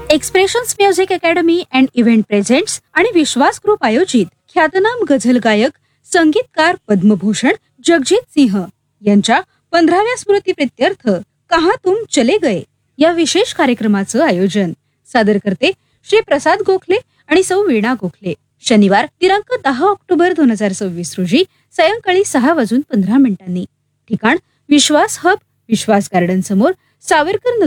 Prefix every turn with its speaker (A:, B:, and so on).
A: Expressions music academy and event presents आणि विश्वास group आयोजित ख्यातनाम गझल गायक संगीतकार पद्मभूषण जगजीत सिंह यांच्या 15व्या स्मृतिप्रित्यर्थ कहा तुम चले गए या विशेष कार्यक्रमाचं आयोजन. सादर करते श्री प्रसाद गोखले आणि सौ वीणा गोखले. शनिवार दिनांक 10 ऑक्टोबर 2026 रोजी सायंकाळी 6:15 ठिकाण विश्वास हब, विश्वास गार्डन समोर, सावरकर